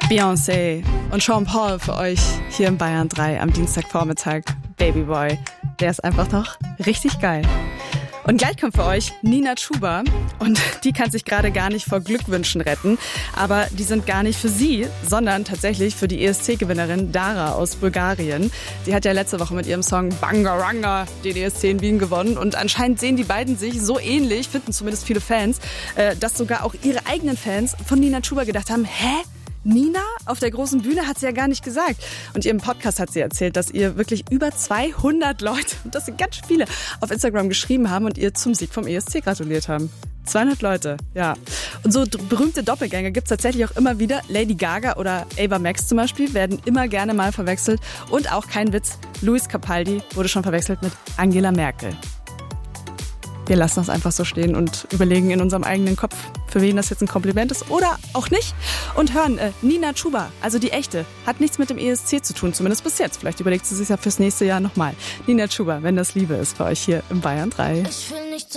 Beyoncé und Sean Paul für euch hier in Bayern 3 am Dienstagvormittag. Babyboy, der ist einfach noch richtig geil. Und gleich kommt für euch Nina Chuba und die kann sich gerade gar nicht vor Glückwünschen retten, aber die sind gar nicht für sie, sondern tatsächlich für die ESC-Gewinnerin Dara aus Bulgarien. Sie hat ja letzte Woche mit ihrem Song Bangaranga den ESC in Wien gewonnen und anscheinend sehen die beiden sich so ähnlich, finden zumindest viele Fans, dass sogar auch ihre eigenen Fans von Nina Chuba gedacht haben, hä? Nina? Auf der großen Bühne hat sie ja gar nicht gesagt. Und ihrem Podcast hat sie erzählt, dass ihr wirklich über 200 Leute, und das sind ganz viele, auf Instagram geschrieben haben und ihr zum Sieg vom ESC gratuliert haben. 200 Leute, ja. Und so berühmte Doppelgänger gibt's tatsächlich auch immer wieder. Lady Gaga oder Ava Max zum Beispiel werden immer gerne mal verwechselt. Und auch kein Witz, Luis Capaldi wurde schon verwechselt mit Angela Merkel. Wir lassen das einfach so stehen und überlegen in unserem eigenen Kopf, für wen das jetzt ein Kompliment ist oder auch nicht. Und hören, Nina Chuba, also die echte, hat nichts mit dem ESC zu tun, zumindest bis jetzt. Vielleicht überlegt sie sich ja fürs nächste Jahr nochmal. Nina Chuba, wenn das Liebe ist, für euch hier im Bayern 3.